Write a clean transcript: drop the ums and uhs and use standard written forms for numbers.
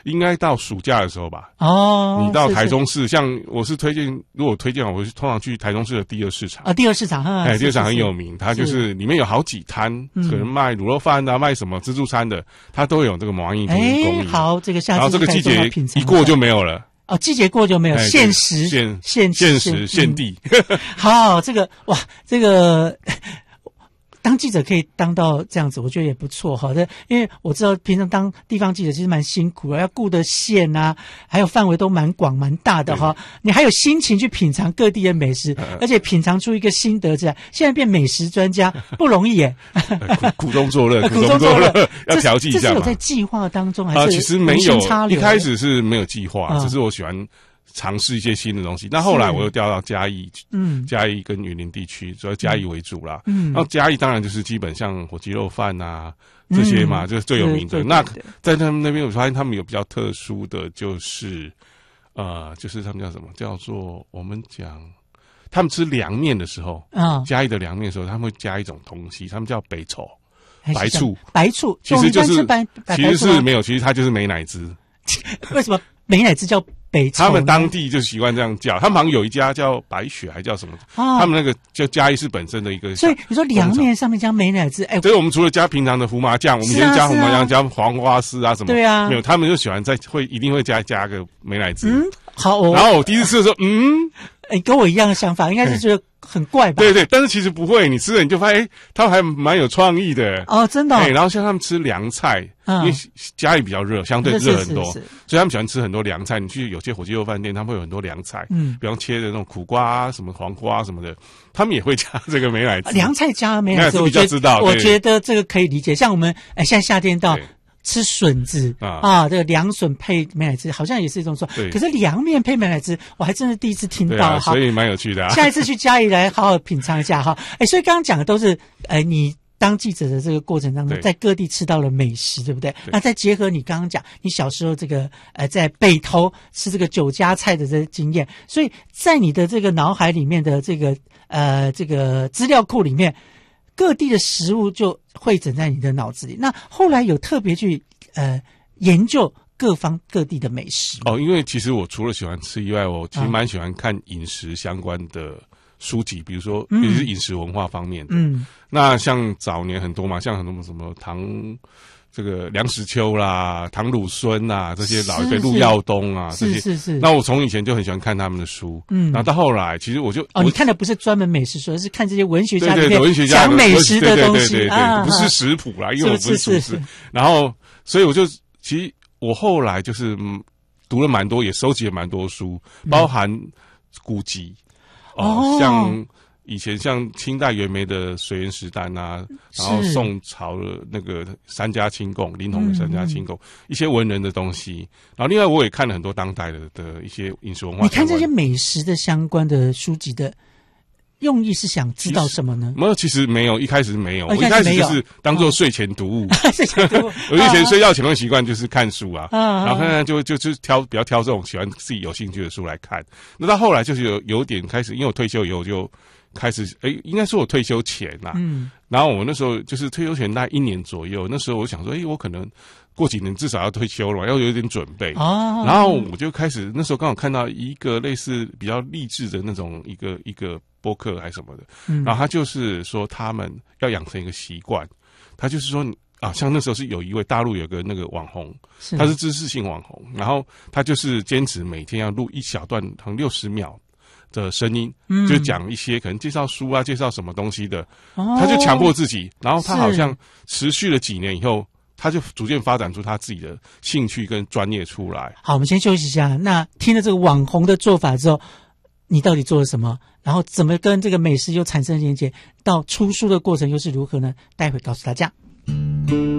应该到暑假的时候吧。 哦， 你到台中市，像我是推荐，如果推荐我是通常去台中市的第二市场啊，第二市场哈， 第二市场很有名，它就是里面有好几摊，可能卖卤肉饭啊，卖什么自助餐的，它都有这个毛印图工艺。 好，这个下次然后这个季节一过就没有了。 哦，季节过就没有，限时限地。好，这个哇，这个当记者可以当到这样子，我觉得也不错哈。因为我知道平常当地方记者其实蛮辛苦的，要顾的县啊，还有范围都蛮广蛮大的哈。你还有心情去品尝各地的美食，而且品尝出一个心得出来。现在变美食专家不容易耶， 苦中作乐，苦中作乐，要调剂一下嘛。 这是有在计划当中还是其实没有，一开始是没有计划，只是我喜欢尝试一些新的东西。那后来我又调到嘉义，嘉义跟云林地区，主要嘉义为主啦。然后嘉义当然就是基本像火鸡肉饭啊这些嘛，就是最有名的。那在他们那边，我发现他们有比较特殊的，就是他们叫什么？叫做我们讲，他们吃凉面的时候，嘉义的凉面的时候，他们会加一种东西，他们叫北丑。白醋，其实就是其实是没有，其实它就是美乃滋。 为什么美乃滋叫北丑？ 他们当地就习惯这样叫，他们好像有一家叫白雪，还叫什么？他们那个叫嘉义市本身的一个。 所以你说凉面上面加美乃滋， 所以我们除了加平常的胡麻酱，我们以前加胡麻酱、加黄瓜丝啊什么。 对啊， 没有，他们就喜欢一定会加个美乃滋。 好。 然后我第一次吃的时候， 跟我一样的想法，应该是觉得很怪吧？ 对，但是其实不会，你吃了你就发现，他还蛮有创意的哦，真的。 然后像他们吃凉菜，因为嘉义比较热，相对热很多，所以他们喜欢吃很多凉菜。你去有些火鸡肉饭店，他们会有很多凉菜，比方切的那种苦瓜、什么黄瓜什么的，他们也会加这个美乃滋。 凉菜加美乃滋， 我知道， 我觉得这个可以理解。像我们现在夏天到。吃笋子这个凉笋配美乃滋好像也是一种说，可是凉面配美乃滋，我还真是第一次听到， 所以蛮有趣的。 下一次去嘉义来好好品尝一下哈。所以刚刚讲的都是你当记者的这个过程当中，在各地吃到了美食，对不对？那再结合你刚刚讲你小时候这个在北投吃这个酒家菜的这个经验，所以在你的这个脑海里面的这个资料库里面，各地的食物就汇整在你的脑子里。那后来有特别去研究各方各地的美食因为其实我除了喜欢吃以外，我其实蛮喜欢看饮食相关的书籍，比如说也是饮食文化方面的。那像早年很多嘛，像很多什么这个梁实秋啦、唐鲁孙啊，这些老一辈陆耀东啊，这些是。那我从以前就很喜欢看他们的书，然后到后来，其实我你看的不是专门美食书，而是看这些文学家文学家讲美食的东西， 对，不是食谱啦，因为我不是厨师。然后，所以我就其实我后来就是读了蛮多，也收集了蛮多书，包含古籍像。以前像清代袁枚的《水原石丹》啊，然后宋朝的那个三家清供，林统的三家清供，一些文人的东西。然后另外我也看了很多当代的一些饮食文化。 你看这些美食的相关的书籍的用意是想知道什么呢？ 没有，其实没有，一开始没有，我一开始就是当做睡前读物。 睡前读物， 我以前睡觉前的习惯就是看书啊，然后看看就比较挑这种喜欢自己有兴趣的书来看。那到后来就是有点开始，因为我退休以后就。开始应该是我退休前啦，然后我那时候就是退休前大概1年左右，那时候我想说，我可能过几年至少要退休了嘛，要有点准备。然后我就开始那时候刚好看到一个类似比较励志的那种一个播客还是什么的，然后他就是说他们要养成一个习惯，他就是说像那时候是有一位大陆有个那个网红，他是知识性网红，然后他就是坚持每天要录一小段，可能60秒。的声音，就讲一些可能介绍书啊，介绍什么东西的，他就强迫自己，然后他好像持续了几年以后，他就逐渐发展出他自己的兴趣跟专业出来。 好，我们先休息一下。那听了这个网红的做法之后，你到底做了什么？然后怎么跟这个美食又产生连结？到出书的过程又是如何呢？待会告诉大家。